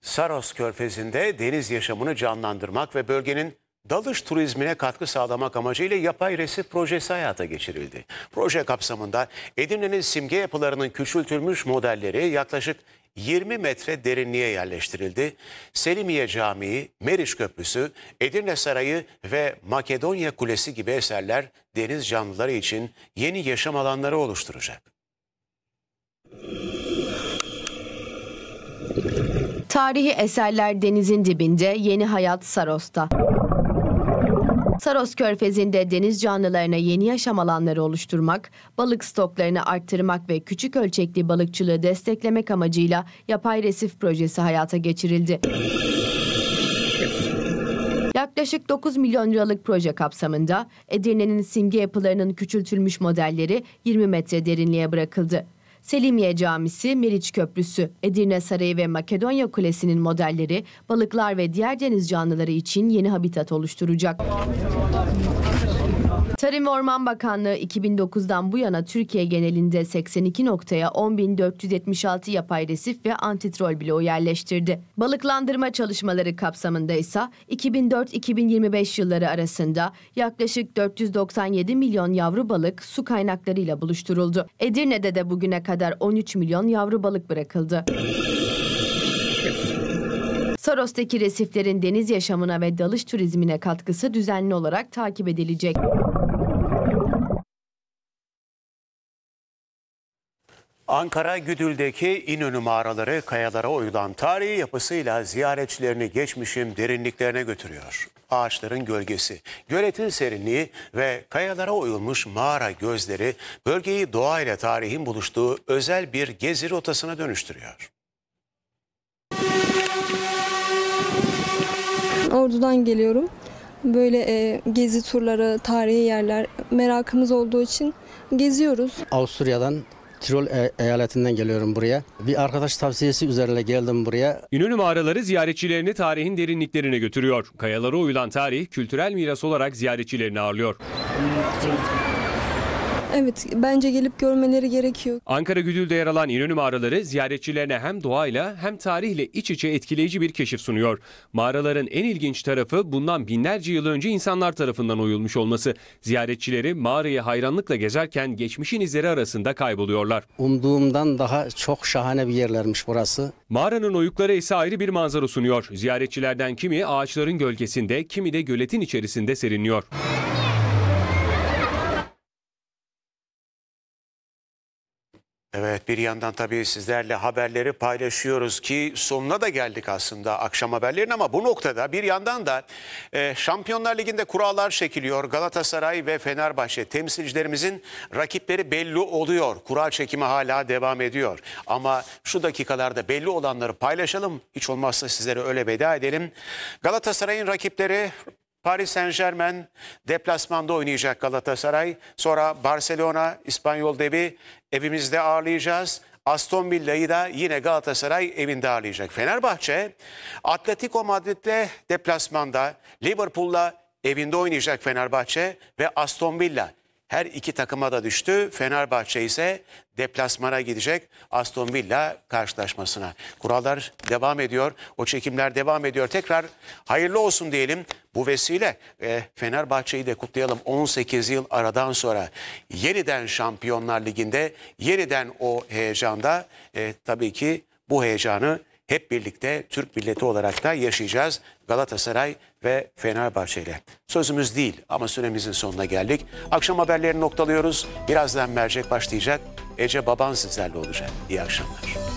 Saros Körfezi'nde deniz yaşamını canlandırmak ve bölgenin dalış turizmine katkı sağlamak amacıyla yapay resif projesi hayata geçirildi. Proje kapsamında Edirne'nin simge yapılarının küçültülmüş modelleri yaklaşık 20 metre derinliğe yerleştirildi. Selimiye Camii, Meriç Köprüsü, Edirne Sarayı ve Makedonya Kulesi gibi eserler deniz canlıları için yeni yaşam alanları oluşturacak. Tarihi eserler denizin dibinde, yeni hayat Saros'ta. Saros Körfezi'nde deniz canlılarına yeni yaşam alanları oluşturmak, balık stoklarını arttırmak ve küçük ölçekli balıkçılığı desteklemek amacıyla yapay resif projesi hayata geçirildi. Yaklaşık 9 milyon liralık proje kapsamında Edirne'nin simge yapılarının küçültülmüş modelleri 20 metre derinliğe bırakıldı. Selimiye Camisi, Meriç Köprüsü, Edirne Sarayı ve Makedonya Kulesi'nin modelleri balıklar ve diğer deniz canlıları için yeni habitat oluşturacak. Tarım ve Orman Bakanlığı 2009'dan bu yana Türkiye genelinde 82 noktaya 10.476 yapay resif ve antitrol bloğu yerleştirdi. Balıklandırma çalışmaları kapsamında ise 2004-2025 yılları arasında yaklaşık 497 milyon yavru balık su kaynaklarıyla buluşturuldu. Edirne'de de bugüne kadar 13 milyon yavru balık bırakıldı. Saros'taki resiflerin deniz yaşamına ve dalış turizmine katkısı düzenli olarak takip edilecek. Ankara Güdül'deki İnönü mağaraları kayalara oyulan tarihi yapısıyla ziyaretçilerini geçmişin derinliklerine götürüyor. Ağaçların gölgesi, göletin serinliği ve kayalara oyulmuş mağara gözleri bölgeyi doğayla tarihin buluştuğu özel bir gezi rotasına dönüştürüyor. Ordu'dan geliyorum. Böyle gezi turları, tarihi yerler merakımız olduğu için geziyoruz. Avusturya'dan, Tirol eyaletinden geliyorum buraya. Bir arkadaş tavsiyesi üzerine geldim buraya. İnönü mağaraları ziyaretçilerini tarihin derinliklerine götürüyor. Kayalara oyulan tarih kültürel miras olarak ziyaretçilerini ağırlıyor. Evet, bence gelip görmeleri gerekiyor. Ankara Güdül'de yer alan İnönü mağaraları ziyaretçilerine hem doğayla hem tarihle iç içe etkileyici bir keşif sunuyor. Mağaraların en ilginç tarafı bundan binlerce yıl önce insanlar tarafından oyulmuş olması. Ziyaretçileri mağarayı hayranlıkla gezerken geçmişin izleri arasında kayboluyorlar. Umduğumdan daha çok şahane bir yerlermiş burası. Mağaranın oyukları ise ayrı bir manzara sunuyor. Ziyaretçilerden kimi ağaçların gölgesinde, kimi de göletin içerisinde serinliyor. Evet, bir yandan tabii sizlerle haberleri paylaşıyoruz ki sonuna da geldik aslında akşam haberlerinin, ama bu noktada bir yandan da Şampiyonlar Ligi'nde kurallar çekiliyor. Galatasaray ve Fenerbahçe temsilcilerimizin rakipleri belli oluyor. Kura çekimi hala devam ediyor. Ama şu dakikalarda belli olanları paylaşalım. Hiç olmazsa sizlere öyle veda edelim. Galatasaray'ın rakipleri Paris Saint-Germain, deplasmanda oynayacak Galatasaray. Sonra Barcelona, İspanyol devi, evimizde ağırlayacağız. Aston Villa'yı da yine Galatasaray evinde ağırlayacak. Fenerbahçe, Atletico Madrid'le deplasmanda, Liverpool'la evinde oynayacak Fenerbahçe ve Aston Villa. Her iki takıma da düştü. Fenerbahçe ise deplasmana gidecek Aston Villa karşılaşmasına. Kurallar devam ediyor. O çekimler devam ediyor. Tekrar hayırlı olsun diyelim. Bu vesile Fenerbahçe'yi de kutlayalım. 18 yıl aradan sonra yeniden Şampiyonlar Ligi'nde, yeniden o heyecanda tabii ki bu heyecanı hep birlikte Türk milleti olarak da yaşayacağız Galatasaray ve Fenerbahçe ile. Sözümüz değil ama süremizin sonuna geldik. Akşam haberlerini noktalıyoruz. Birazdan mercek başlayacak. Ece Baban sizlerle olacak. İyi akşamlar.